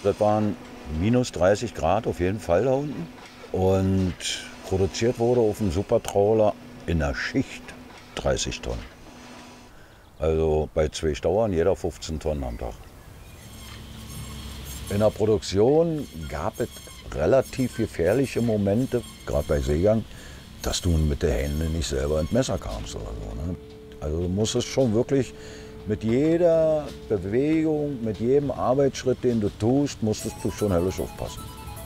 Das waren minus 30 Grad auf jeden Fall da unten. Und produziert wurde auf dem Supertrawler in der Schicht 30 Tonnen. Also bei 2 Stauern jeder 15 Tonnen am Tag. In der Produktion gab es relativ gefährliche Momente, gerade bei Seegang, dass du mit den Händen nicht selber ins Messer kamst oder so. Ne? Also du musstest schon wirklich mit jeder Bewegung, mit jedem Arbeitsschritt, den du tust, musstest du schon höllisch aufpassen.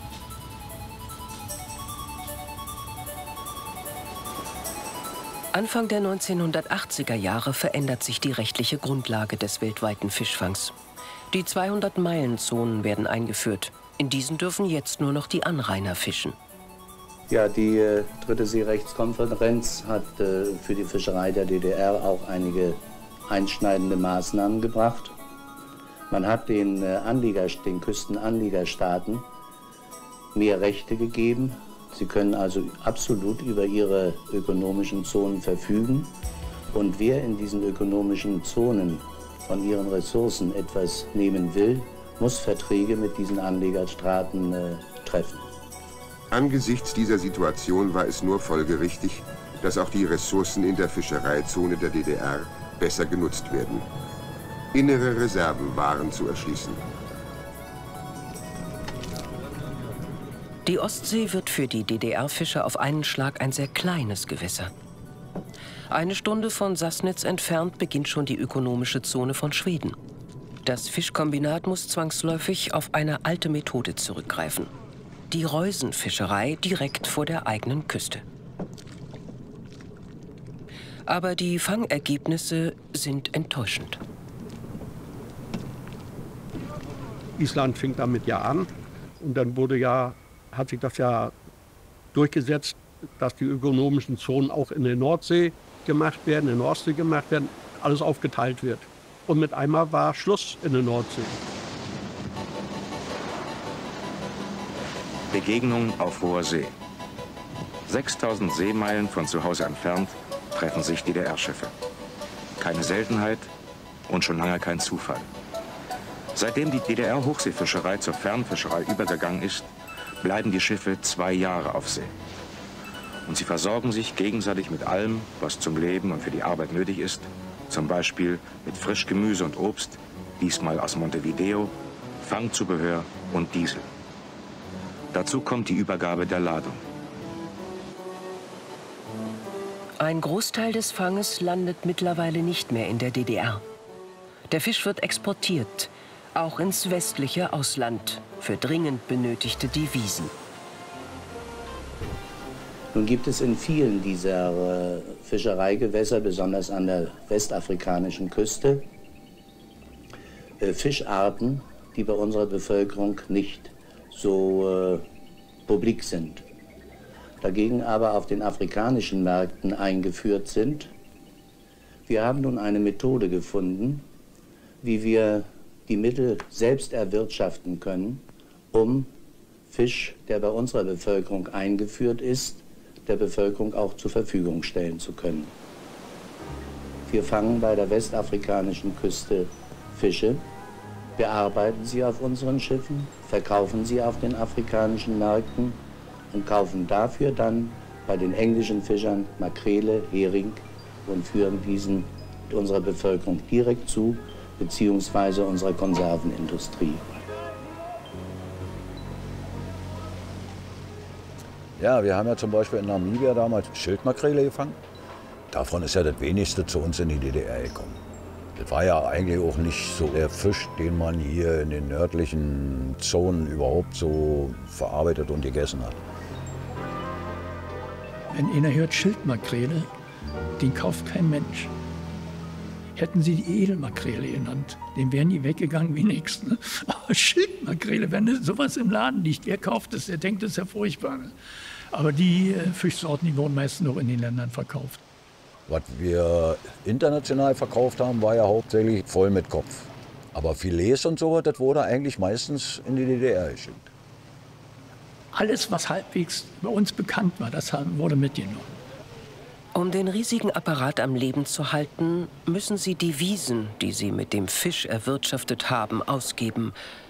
Anfang der 1980er Jahre verändert sich die rechtliche Grundlage des weltweiten Fischfangs. Die 200-Meilen-Zonen werden eingeführt. In diesen dürfen jetzt nur noch die Anrainer fischen. Ja, die dritte Seerechtskonferenz hat für die Fischerei der DDR auch einige einschneidende Maßnahmen gebracht. Man hat den Küstenanliegerstaaten mehr Rechte gegeben. Sie können also absolut über ihre ökonomischen Zonen verfügen. Und wer in diesen ökonomischen Zonen von ihren Ressourcen etwas nehmen will, muss Verträge mit diesen Anliegerstaaten treffen. Angesichts dieser Situation war es nur folgerichtig, dass auch die Ressourcen in der Fischereizone der DDR besser genutzt werden. Innere Reserven waren zu erschließen. Die Ostsee wird für die DDR-Fischer auf einen Schlag ein sehr kleines Gewässer. Eine Stunde von Sassnitz entfernt beginnt schon die ökonomische Zone von Schweden. Das Fischkombinat muss zwangsläufig auf eine alte Methode zurückgreifen. Die Reusenfischerei direkt vor der eigenen Küste. Aber die Fangergebnisse sind enttäuschend. Island fing damit ja an und dann hat sich das ja durchgesetzt, dass die ökonomischen Zonen auch in der Nordsee gemacht werden, in der Ostsee gemacht werden, alles aufgeteilt wird. Und mit einmal war Schluss in der Nordsee. Begegnung auf hoher See. 6000 Seemeilen von zu Hause entfernt treffen sich DDR-Schiffe. Keine Seltenheit und schon lange kein Zufall. Seitdem die DDR-Hochseefischerei zur Fernfischerei übergegangen ist, bleiben die Schiffe 2 Jahre auf See. Und sie versorgen sich gegenseitig mit allem, was zum Leben und für die Arbeit nötig ist, zum Beispiel mit Frischgemüse und Obst, diesmal aus Montevideo, Fangzubehör und Diesel. Dazu kommt die Übergabe der Ladung. Ein Großteil des Fanges landet mittlerweile nicht mehr in der DDR. Der Fisch wird exportiert, auch ins westliche Ausland, für dringend benötigte Devisen. Nun gibt es in vielen dieser Fischereigewässer, besonders an der westafrikanischen Küste, Fischarten, die bei unserer Bevölkerung nicht so publik sind. Dagegen aber auf den afrikanischen Märkten eingeführt sind. Wir haben nun eine Methode gefunden, wie wir die Mittel selbst erwirtschaften können, um Fisch, der bei unserer Bevölkerung eingeführt ist, der Bevölkerung auch zur Verfügung stellen zu können. Wir fangen bei der westafrikanischen Küste Fische, bearbeiten sie auf unseren Schiffen, verkaufen sie auf den afrikanischen Märkten und kaufen dafür dann bei den englischen Fischern Makrele, Hering und führen diesen unserer Bevölkerung direkt zu, beziehungsweise unserer Konservenindustrie. Ja, wir haben ja zum Beispiel in Namibia damals Schildmakrele gefangen. Davon ist ja das wenigste zu uns in die DDR gekommen. Das war ja eigentlich auch nicht so der Fisch, den man hier in den nördlichen Zonen überhaupt so verarbeitet und gegessen hat. Wenn einer hört Schildmakrele, den kauft kein Mensch. Hätten sie die Edelmakrele genannt, den wären die weggegangen wie nichts. Ne? Aber Schildmakrele, wenn sowas im Laden liegt, wer kauft es? Der denkt, das ist ja furchtbar. Ne? Aber die Fischsorten, die wurden meistens noch in den Ländern verkauft. Was wir international verkauft haben, war ja hauptsächlich voll mit Kopf. Aber Filets und so, das wurde eigentlich meistens in die DDR geschickt. Alles, was halbwegs bei uns bekannt war, das wurde mitgenommen. Um den riesigen Apparat am Leben zu halten, müssen sie Devisen, die sie mit dem Fisch erwirtschaftet haben, ausgeben.